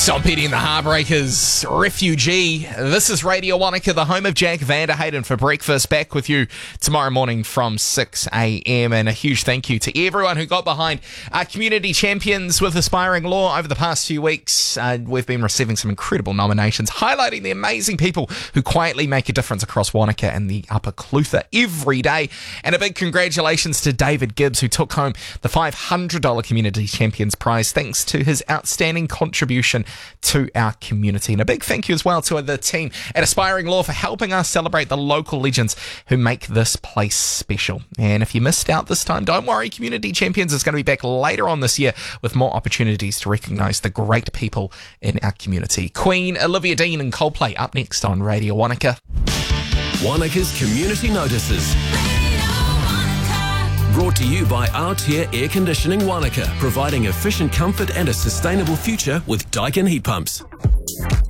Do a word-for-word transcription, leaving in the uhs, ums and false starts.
Stompede and the Heartbreakers, Refugee. This is Radio Wanaka, the home of Jack Vanderhayden for breakfast. Back with you tomorrow morning from six a.m. And a huge thank you to everyone who got behind our community champions with Aspiring Law over the past few weeks. Uh, we've been receiving some incredible nominations, highlighting the amazing people who quietly make a difference across Wanaka and the Upper Clutha every day. And a big congratulations to David Gibbs, who took home the five hundred dollars Community Champions Prize thanks to his outstanding contribution to our community. And a big thank you as well to the team at Aspiring Law for helping us celebrate the local legends who make this place special. And if you missed out this time, don't worry, Community Champions is going to be back later on this year with more opportunities to recognise the great people in our community. Queen, Olivia Dean and Coldplay up next on Radio Wanaka. Wanaka's Community Notices. Brought to you by Aotea Air Conditioning Wanaka, providing efficient comfort and a sustainable future with Daikin heat pumps.